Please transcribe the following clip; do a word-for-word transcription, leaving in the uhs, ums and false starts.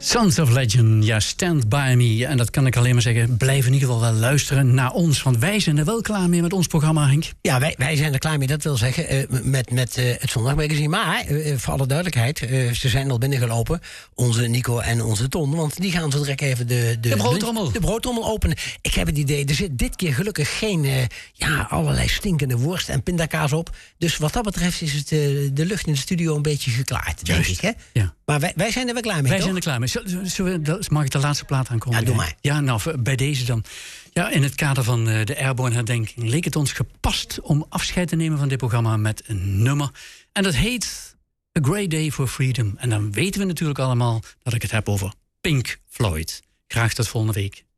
Sons of Legend, ja, Stand By Me. En dat kan ik alleen maar zeggen, blijf in ieder geval wel luisteren naar ons. Want wij zijn er wel klaar mee met ons programma, Henk. Ja, wij, wij zijn er klaar mee, dat wil zeggen, uh, met, met uh, het Zondagmagazine. Maar, uh, voor alle duidelijkheid, uh, ze zijn al binnengelopen. Onze Nico en onze Ton. Want die gaan zo direct even de, de, de broodtrommel de broodtrommel openen. Ik heb het idee, er zit dit keer gelukkig geen uh, ja, allerlei stinkende worst en pindakaas op. Dus wat dat betreft is het, uh, de lucht in de studio een beetje geklaard, denk ik. Hè? Ja. Maar wij, wij zijn er wel klaar mee, Wij toch? zijn er klaar mee. Zullen we, mag ik de laatste plaat aankomen? Ja, doe maar. Ja, nou, bij deze dan. Ja, in het kader van uh, de Airborne herdenking leek het ons gepast om afscheid te nemen van dit programma met een nummer. En dat heet A Great Day for Freedom. En dan weten we natuurlijk allemaal dat ik het heb over Pink Floyd. Graag tot volgende week.